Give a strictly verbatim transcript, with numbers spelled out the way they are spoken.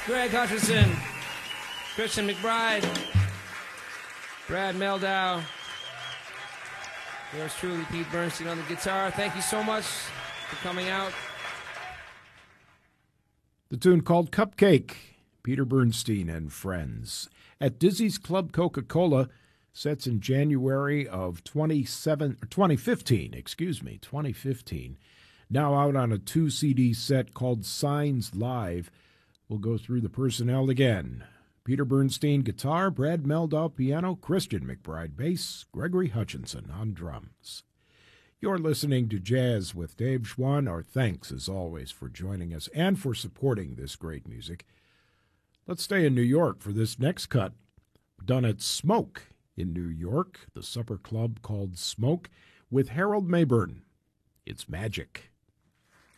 Greg Hutchinson, Christian McBride, Brad Meldow, yours truly, Pete Bernstein on the guitar. Thank you so much for coming out. The tune called Cupcake, Peter Bernstein and Friends. At Dizzy's Club Coca-Cola, sets in January of twenty fifteen, excuse me, twenty fifteen. Now out on a two C D set called Signs Live. We'll go through the personnel again. Peter Bernstein, guitar, Brad Meldow, piano, Christian McBride, bass, Gregory Hutchinson on drums. You're listening to Jazz with Dave Schwann. Our thanks, as always, for joining us and for supporting this great music. Let's stay in New York for this next cut, done at Smoke in New York, the supper club called Smoke, with Harold Mayburn. It's Magic.